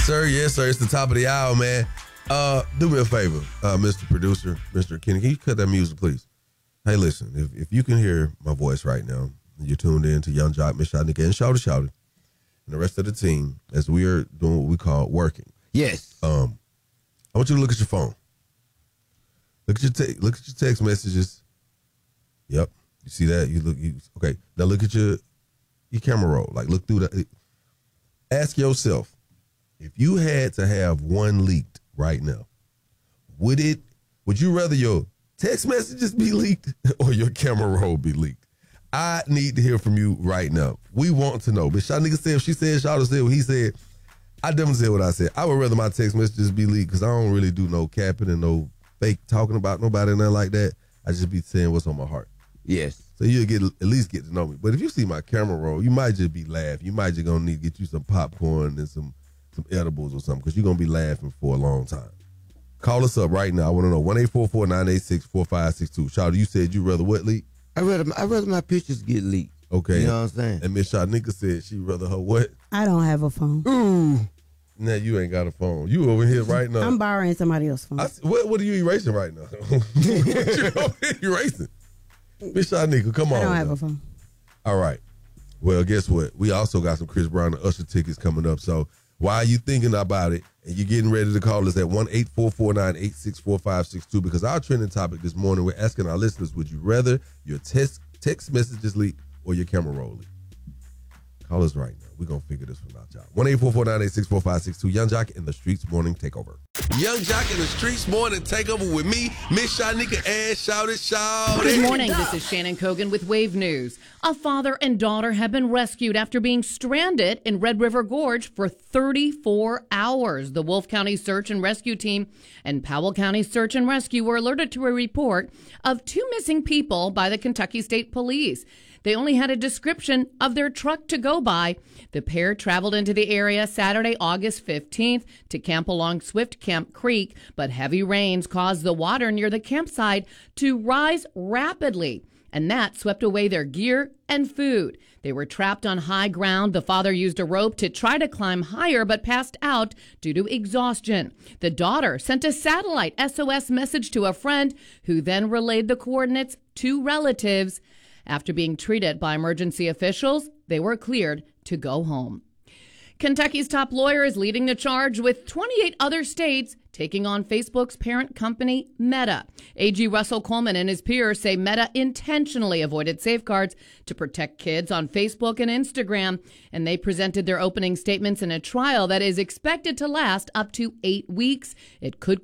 sir. Yes, sir. It's the top of the hour, man. Do me a favor, Mr. Producer, Mr. Kenny. Can you cut that music, please? Hey, listen. If you can hear my voice right now, you're tuned in to Young Jock, Miss Shotnika, and Shouty, and the rest of the team as we are doing what we call working. Yes. I want you to look at your phone. Look at your text messages. Yep. You see that? Okay. Now look at your camera roll. Like, look through that. Ask yourself, if you had to have one leaked right now, would you rather your text messages be leaked or your camera roll be leaked? I need to hear from you right now. We want to know. But Shotnika said, if she said, Shawty said what he said, I definitely said what I said. I would rather my text messages be leaked because I don't really do no capping and no fake talking about nobody and nothing like that. I just be saying what's on my heart. Yes. So you'll at least get to know me. But if you see my camera roll, you might just be laughing. You might just gonna need to get you some popcorn and some edibles or something because you're gonna be laughing for a long time. Call us up right now. I want to know 1-844-986-4562. Shawty, you said you rather what leak? I rather my pictures get leaked. Okay. You know what I'm saying? And Miss Shotnika said she rather her what? I don't have a phone. Ooh. Now you ain't got a phone. You over here right now. I'm borrowing somebody else's phone. What are you erasing right now? What you over here erasing? Miss Shotnika, come on. I don't have a phone. All right. Well, guess what? We also got some Chris Brown and Usher tickets coming up. So while you thinking about it and you're getting ready to call us at 1-844-986-4562, because our trending topic this morning, we're asking our listeners, would you rather your text messages leak or your camera roll leak? Call us right now. We're going to figure this one out, y'all. 1-844-986-4562. Young Jock in the Streets Morning Takeover. Young Jock in the Streets Morning Takeover with me, Miss Shotnika, and Shouty. Good morning. This is Shannon Kogan with Wave News. A father and daughter have been rescued after being stranded in Red River Gorge for 34 hours. The Wolf County Search and Rescue Team and Powell County Search and Rescue were alerted to a report of 2 missing people by the Kentucky State Police. They only had a description of their truck to go by. The pair traveled into the area Saturday, August 15th to camp along Swift Camp Creek, but heavy rains caused the water near the campsite to rise rapidly, and that swept away their gear and food. They were trapped on high ground. The father used a rope to try to climb higher, but passed out due to exhaustion. The daughter sent a satellite SOS message to a friend, who then relayed the coordinates to relatives. After being treated by emergency officials, they were cleared to go home. Kentucky's top lawyer is leading the charge with 28 other states taking on Facebook's parent company, Meta. AG Russell Coleman and his peers say Meta intentionally avoided safeguards to protect kids on Facebook and Instagram, and they presented their opening statements in a trial that is expected to last up to 8 weeks. It could